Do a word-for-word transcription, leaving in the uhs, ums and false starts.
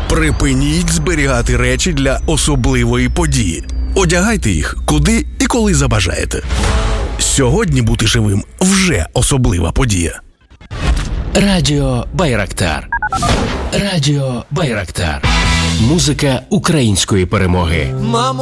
Припиніть зберігати речі для особливої події. Одягайте їх куди і коли забажаєте. Сьогодні бути живим вже особлива подія. Радіо Байрактар. Радіо Байрактар. Музика української перемоги.